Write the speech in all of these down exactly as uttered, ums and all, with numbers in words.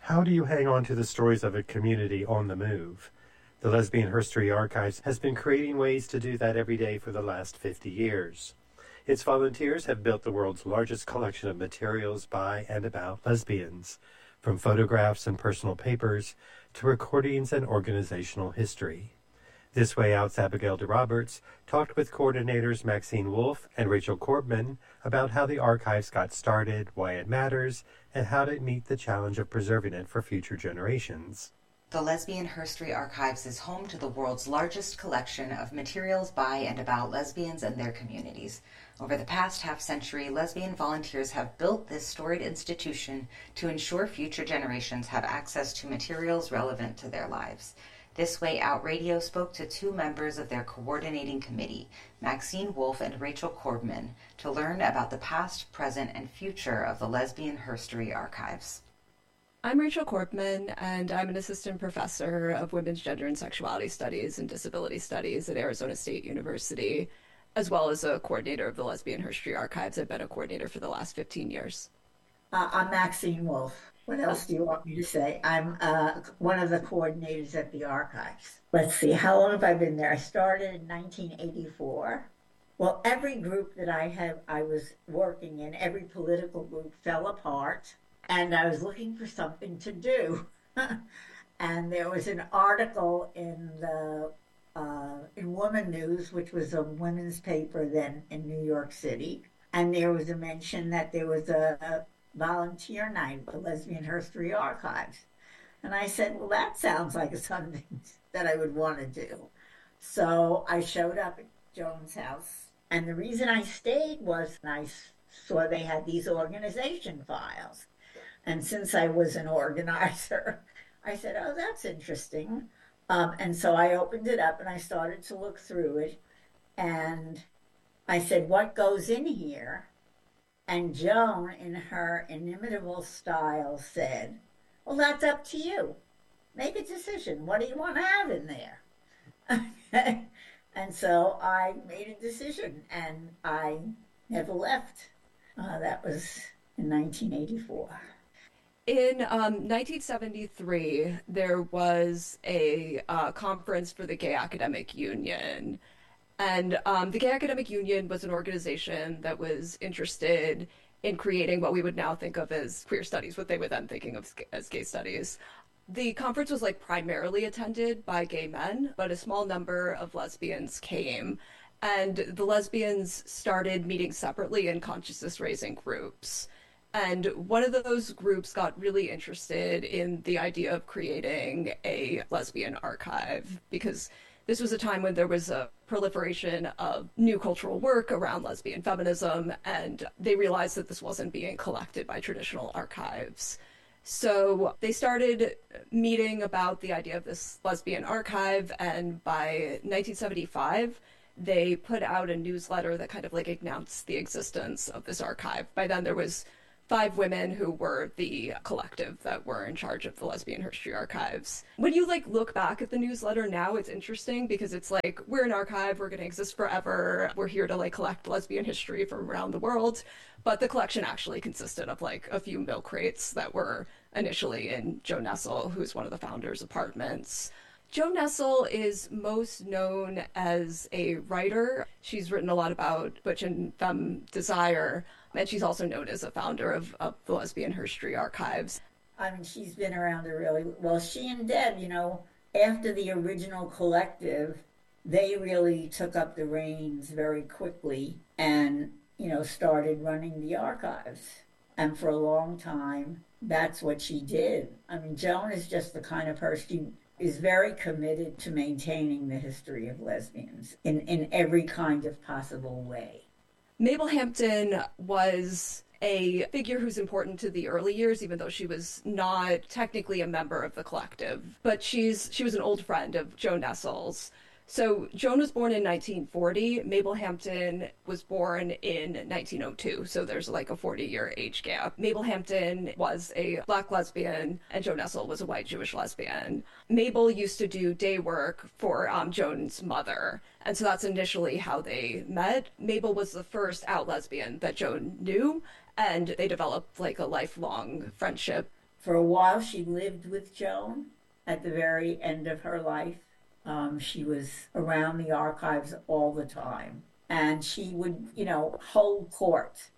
How do you hang on to the stories of a community on the move? The Lesbian Herstory Archives has been creating ways to do that every day for the last fifty years. Its volunteers have built the world's largest collection of materials by and about lesbians, from photographs and personal papers to recordings and organizational history. This Way Out's Abigail DeRoberts talked with coordinators Maxine Wolf and Rachel Korbman about how the archives got started, why it matters, and how to meet the challenge of preserving it for future generations. The Lesbian Herstory Archives is home to the world's largest collection of materials by and about lesbians and their communities. Over the past half-century, lesbian volunteers have built this storied institution to ensure future generations have access to materials relevant to their lives. This Way Out Radio spoke to two members of their coordinating committee, Maxine Wolf and Rachel Korbman, to learn about the past, present, and future of the Lesbian Herstory Archives. I'm Rachel Korbman, and I'm an assistant professor of women's gender and sexuality studies and disability studies at Arizona State University, as well as a coordinator of the Lesbian Herstory Archives. I've been a coordinator for the last fifteen years. Uh, I'm Maxine Wolf. What else do you want me to say? I'm uh, one of the coordinators at the archives. Let's see, how long have I been there? I started in nineteen eighty-four. Well, every group that I have, I was working in, every political group fell apart, and I was looking for something to do. And there was an article in the uh, in Woman News, which was a women's paper then in New York City, and there was a mention that there was a, a volunteer night with the Lesbian Herstory Archives. And I said, well, that sounds like something that I would want to do. So I showed up at Joan's house. And the reason I stayed was I saw they had these organization files. And since I was an organizer, I said, oh, that's interesting. Um, and so I opened it up and I started to look through it. And I said, what goes in here? And Joan, in her inimitable style, said, well, that's up to you. Make a decision. What do you want to have in there? And so I made a decision, and I never left. Uh, that was in nineteen eighty-four. In um, nineteen seventy-three, there was a uh, conference for the Gay Academic Union. And um, the Gay Academic Union was an organization that was interested in creating what we would now think of as queer studies, what they were then thinking of as gay studies. The conference was like primarily attended by gay men, but a small number of lesbians came. And the lesbians started meeting separately in consciousness-raising groups. And one of those groups got really interested in the idea of creating a lesbian archive, because this was a time when there was a proliferation of new cultural work around lesbian feminism, and they realized that this wasn't being collected by traditional archives. So they started meeting about the idea of this lesbian archive, and by nineteen seventy-five, they put out a newsletter that kind of like announced the existence of this archive. By then there was five women who were the collective that were in charge of the Lesbian Herstory Archives. When you like look back at the newsletter now, it's interesting because it's like, we're an archive, we're going to exist forever, we're here to like collect lesbian history from around the world. But the collection actually consisted of like a few milk crates that were initially in Jo Nessel, who's one of the founders' apartments. Jo Nessel is most known as a writer. She's written a lot about butch and femme desire, and she's also known as a founder of, of the Lesbian Herstory Archives. I mean, she's been around a really, well, she and Deb, you know, after the original collective, they really took up the reins very quickly and, you know, started running the archives. And for a long time, that's what she did. I mean, Joan is just the kind of person, she is very committed to maintaining the history of lesbians in, in every kind of possible way. Mabel Hampton was a figure who's important to the early years, even though she was not technically a member of the collective. But she's she was an old friend of Jo Nessel's. So Joan was born in nineteen forty. Mabel Hampton was born in nineteen oh two. So there's like a forty-year age gap. Mabel Hampton was a Black lesbian, and Jo Nessel was a white Jewish lesbian. Mabel used to do day work for um, Joan's mother. And so that's initially how they met. Mabel was the first out lesbian that Joan knew, and they developed like a lifelong friendship. For a while, she lived with Joan at the very end of her life. Um, she was around the archives all the time. And she would, you know, hold court.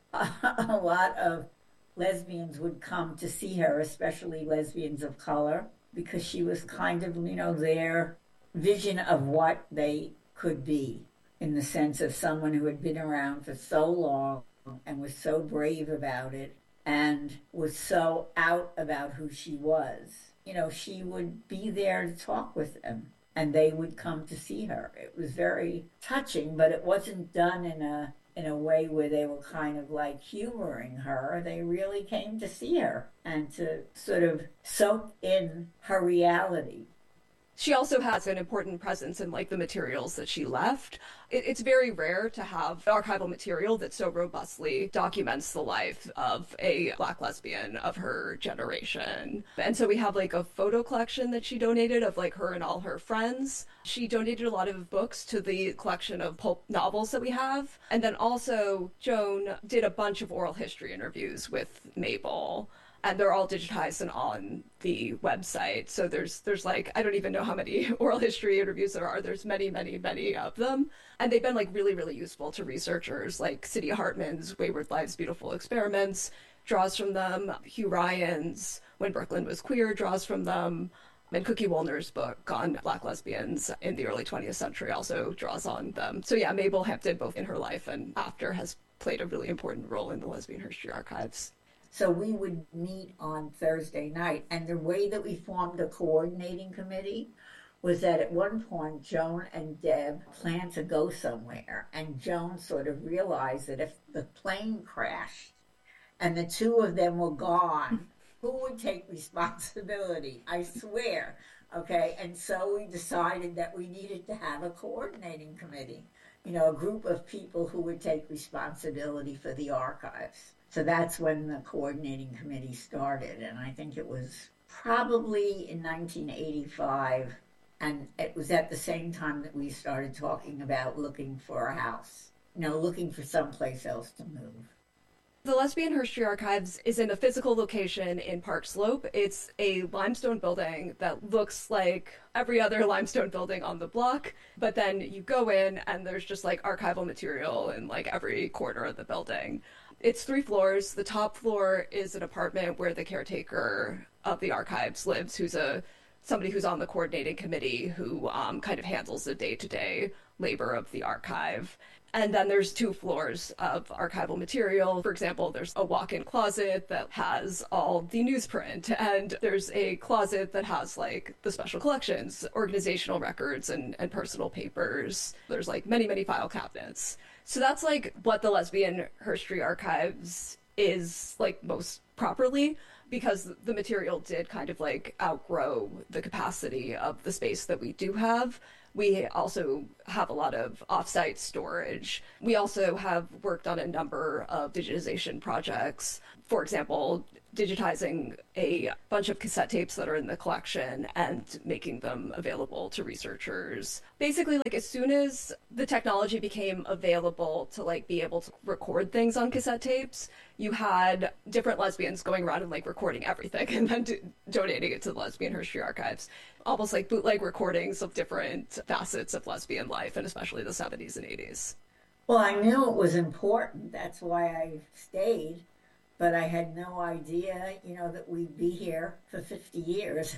A lot of lesbians would come to see her, especially lesbians of color, because she was kind of, you know, their vision of what they could be, in the sense of someone who had been around for so long and was so brave about it and was so out about who she was. You know, she would be there to talk with them, and they would come to see her. It was very touching, but it wasn't done in a in a way where they were kind of like humoring her. They really came to see her and to sort of soak in her reality. She also has an important presence in like the materials that she left. It, it's very rare to have archival material that so robustly documents the life of a Black lesbian of her generation. And so we have like a photo collection that she donated of like her and all her friends. She donated a lot of books to the collection of pulp novels that we have. And then also Joan did a bunch of oral history interviews with Mabel. And they're all digitized and on the website. So there's there's like, I don't even know how many oral history interviews there are. There's many, many, many of them. And they've been like really, really useful to researchers. Like Cydia Hartman's Wayward Lives, Beautiful Experiments draws from them. Hugh Ryan's When Brooklyn Was Queer draws from them. And Cookie Woolner's book on Black lesbians in the early twentieth century also draws on them. So yeah, Mabel Hampton, both in her life and after, has played a really important role in the Lesbian History Archives. So we would meet on Thursday night, and the way that we formed a coordinating committee was that at one point Joan and Deb planned to go somewhere, and Joan sort of realized that if the plane crashed and the two of them were gone, who would take responsibility? I swear. Okay, and so we decided that we needed to have a coordinating committee, you know, a group of people who would take responsibility for the archives. So that's when the coordinating committee started, and I think it was probably in nineteen eighty-five, and it was at the same time that we started talking about looking for a house, you know, looking for someplace else to move. The Lesbian History Archives is in a physical location in Park Slope. It's a limestone building that looks like every other limestone building on the block, but then you go in and there's just like archival material in like every corner of the building. It's three floors. The top floor is an apartment where the caretaker of the archives lives, who's a somebody who's on the coordinating committee who um, kind of handles the day-to-day labor of the archive. And then there's two floors of archival material. For example, there's a walk-in closet that has all the newsprint, and there's a closet that has like the special collections, organizational records, and, and personal papers. There's like many, many file cabinets. So that's like what the Lesbian History Archives is like most properly, because the material did kind of like outgrow the capacity of the space that we do have. We also have a lot of offsite storage. We also have worked on a number of digitization projects. For example, digitizing a bunch of cassette tapes that are in the collection and making them available to researchers. Basically, like as soon as the technology became available to like be able to record things on cassette tapes, you had different lesbians going around and like recording everything and then do- donating it to the Lesbian History Archives. Almost like bootleg recordings of different facets of lesbian life, and especially the seventies and eighties. Well, I knew it was important. That's why I stayed. But I had no idea, you know, that we'd be here for fifty years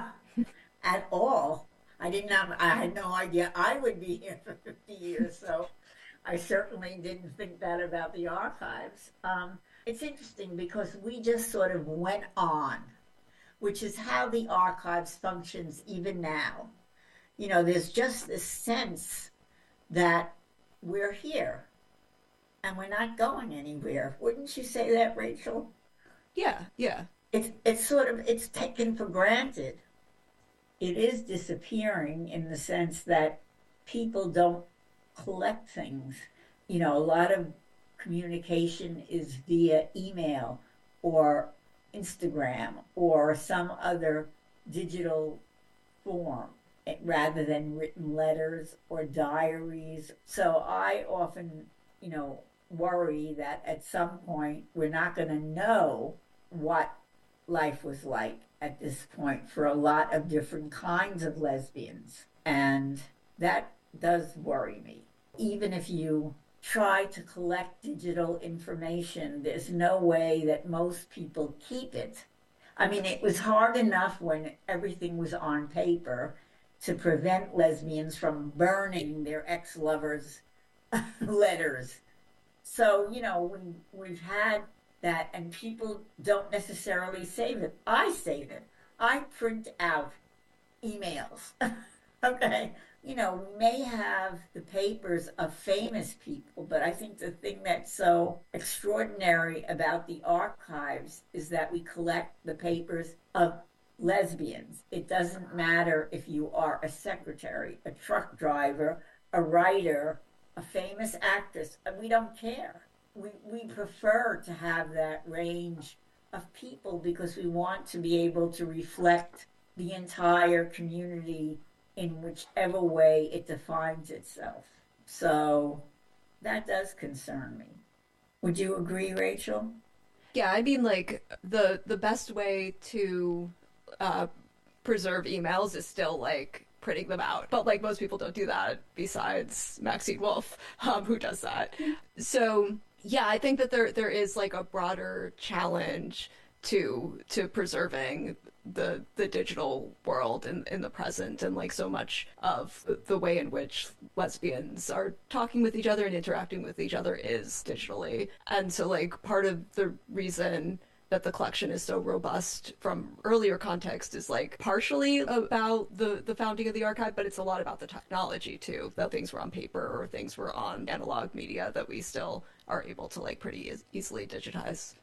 at all. I didn't have, I had no idea I would be here for fifty years. So I certainly didn't think that about the archives. Um, it's interesting because we just sort of went on, which is how the archives functions even now. You know, there's just this sense that we're here and we're not going anywhere. Wouldn't you say that, Rachel? Yeah, yeah. It's it's sort of, it's taken for granted. It is disappearing in the sense that people don't collect things. You know, a lot of communication is via email or Instagram or some other digital form rather than written letters or diaries. So I often, you know, worry that at some point we're not going to know what life was like at this point for a lot of different kinds of lesbians. And that does worry me. Even if you try to collect digital information, there's no way that most people keep it. I mean, it was hard enough when everything was on paper to prevent lesbians from burning their ex-lovers' letters. So, you know, we, we've had that, and people don't necessarily save it. I save it. I print out emails. Okay. You know, we may have the papers of famous people, but I think the thing that's so extraordinary about the archives is that we collect the papers of lesbians. It doesn't matter if you are a secretary, a truck driver, a writer, a famous actress. We don't care. We, we prefer to have that range of people because we want to be able to reflect the entire community in whichever way it defines itself. So that does concern me. Would you agree, Rachel? Yeah, I mean, like, the the best way to uh, preserve emails is still, like, printing them out. But, like, most people don't do that besides Maxine Wolf, um, who does that. So, yeah, I think that there there is, like, a broader challenge to to preserving the the digital world in, in the present, and like so much of the way in which lesbians are talking with each other and interacting with each other is digitally. And so like part of the reason that the collection is so robust from earlier context is like partially about the the founding of the archive, but it's a lot about the technology too, that things were on paper or things were on analog media that we still are able to like pretty e- easily digitize.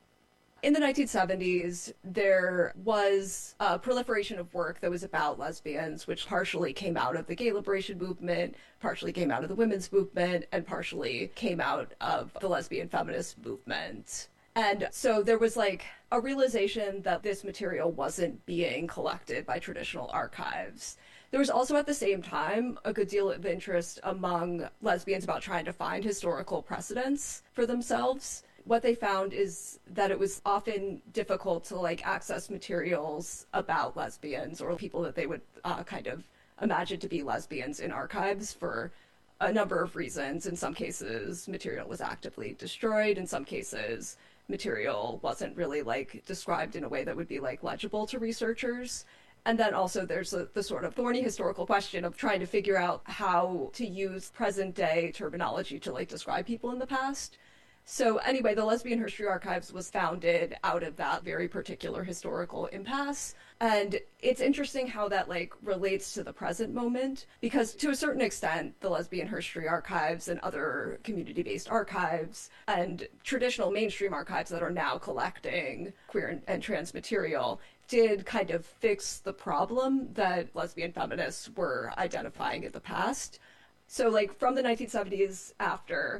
In the nineteen seventies, there was a proliferation of work that was about lesbians, which partially came out of the gay liberation movement, partially came out of the women's movement, and partially came out of the lesbian feminist movement. And so there was like a realization that this material wasn't being collected by traditional archives. There was also at the same time a good deal of interest among lesbians about trying to find historical precedents for themselves. What they found is that it was often difficult to like access materials about lesbians or people that they would uh, kind of imagine to be lesbians in archives for a number of reasons. In some cases, material was actively destroyed. In some cases, material wasn't really like described in a way that would be like legible to researchers. And then also there's a, the sort of thorny historical question of trying to figure out how to use present day terminology to like describe people in the past. So anyway, the Lesbian History Archives was founded out of that very particular historical impasse. And it's interesting how that like relates to the present moment, because to a certain extent, the Lesbian History Archives and other community-based archives and traditional mainstream archives that are now collecting queer and, and trans material did kind of fix the problem that lesbian feminists were identifying in the past. So like from the nineteen seventies after,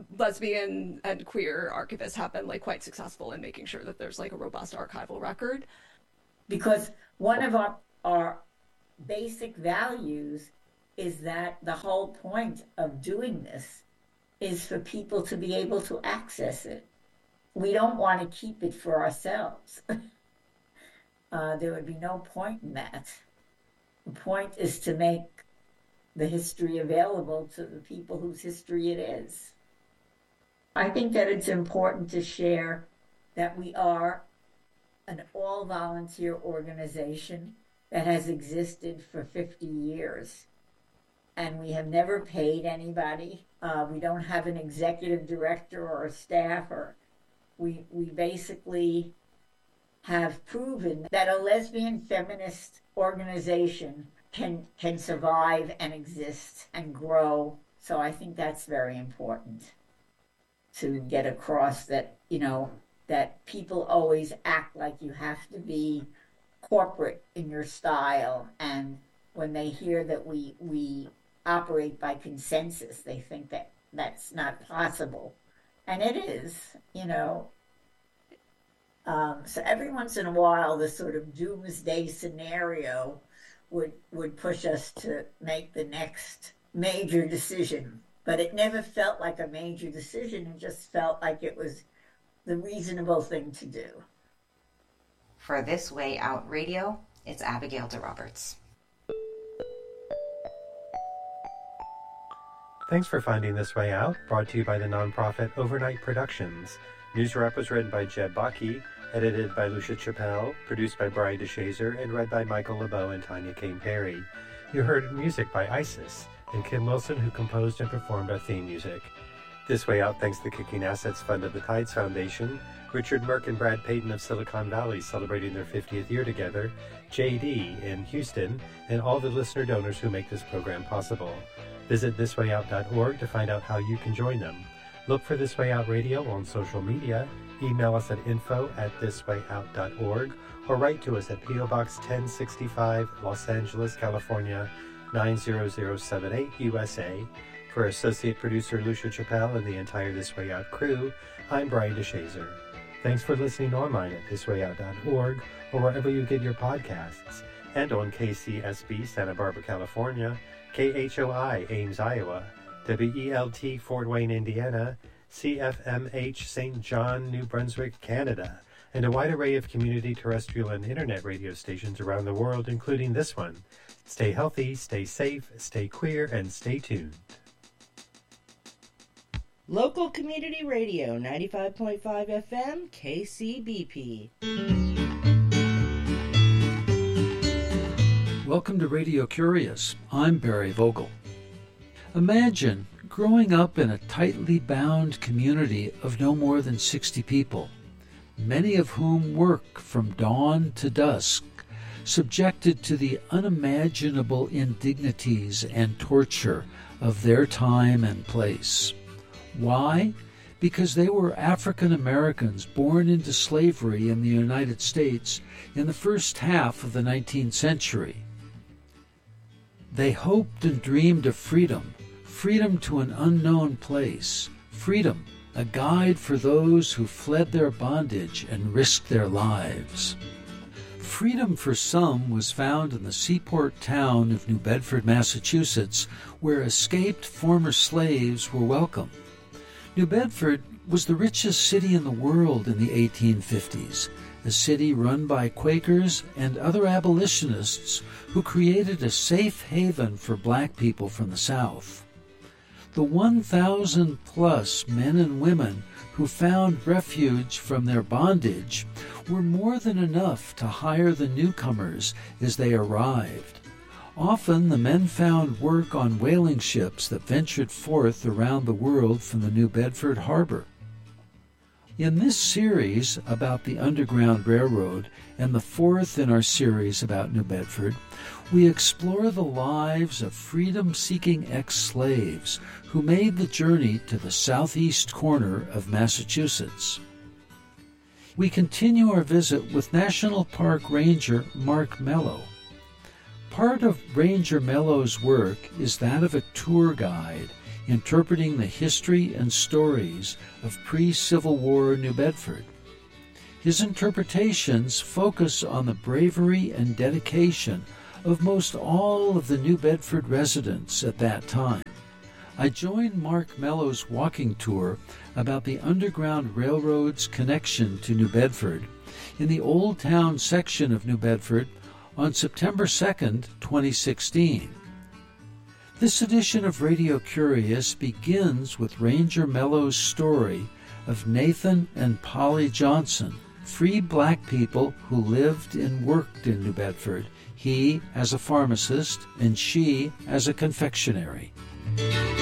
lesbian and queer archivists have been like quite successful in making sure that there's like a robust archival record. Because one of our, our basic values is that the whole point of doing this is for people to be able to access it. We don't want to keep it for ourselves. uh, there would be no point in that. The point is to make the history available to the people whose history it is. I think that it's important to share that we are an all-volunteer organization that has existed for fifty years. And we have never paid anybody. Uh, we don't have an executive director or a staff. Or we, we basically have proven that a lesbian feminist organization can, can survive and exist and grow. So I think that's very important to get across, that, you know, that people always act like you have to be corporate in your style. And when they hear that we we operate by consensus, they think that that's not possible. And it is, you know. Um, so every once in a while, this sort of doomsday scenario would, would push us to make the next major decision. But it never felt like a major decision. It just felt like it was the reasonable thing to do. For This Way Out Radio, it's Abigail DeRoberts. Thanks for finding This Way Out, brought to you by the nonprofit Overnight Productions. News Wrap was written by Jeb Bakke, edited by Lucia Chappelle, produced by Brian DeShazer, and read by Michael LeBeau and Tanya Kane Perry. You heard music by Isis, and Kim Wilson, who composed and performed our theme music. This Way Out thanks the Kicking Assets Fund of the Tides Foundation, Richard Merck and Brad Payton of Silicon Valley celebrating their fiftieth year together, J D in Houston, and all the listener donors who make this program possible. Visit this way out dot org to find out how you can join them. Look for This Way Out Radio on social media, email us at info at this way out dot org, or write to us at P O Box ten sixty-five, Los Angeles, California, nine zero zero seven eight, U S A. For Associate Producer Lucia Chappelle and the entire This Way Out crew, I'm Brian DeShazer. Thanks for listening online at this way out dot org or wherever you get your podcasts, and on K C S B Santa Barbara, California, K H O I Ames, Iowa, W E L T Fort Wayne, Indiana, C F M H Saint John, New Brunswick, Canada, and a wide array of community terrestrial and internet radio stations around the world, including this one. Stay healthy, stay safe, stay queer, and stay tuned. Local Community Radio, ninety-five point five F M, K C B P. Welcome to Radio Curious. I'm Barry Vogel. Imagine growing up in a tightly bound community of no more than sixty people, many of whom work from dawn to dusk, subjected to the unimaginable indignities and torture of their time and place. Why? Because they were African Americans born into slavery in the United States in the first half of the nineteenth century. They hoped and dreamed of freedom, freedom to an unknown place, freedom, a guide for those who fled their bondage and risked their lives. Freedom for some was found in the seaport town of New Bedford, Massachusetts, where escaped former slaves were welcome. New Bedford was the richest city in the world in the eighteen fifties, a city run by Quakers and other abolitionists who created a safe haven for black people from the South. The one thousand plus men and women who found refuge from their bondage were more than enough to hire the newcomers as they arrived. Often the men found work on whaling ships that ventured forth around the world from the New Bedford harbor. In this series about the Underground Railroad, and the fourth in our series about New Bedford, we explore the lives of freedom-seeking ex-slaves who made the journey to the southeast corner of Massachusetts. We continue our visit with National Park Ranger Mark Mello. Part of Ranger Mello's work is that of a tour guide, interpreting the history and stories of pre-Civil War New Bedford. His interpretations focus on the bravery and dedication of most all of the New Bedford residents at that time. I joined Mark Mello's walking tour about the Underground Railroad's connection to New Bedford in the Old Town section of New Bedford on September second, twenty sixteen. This edition of Radio Curious begins with Ranger Mello's story of Nathan and Polly Johnson, free black people who lived and worked in New Bedford, he as a pharmacist and she as a confectionery.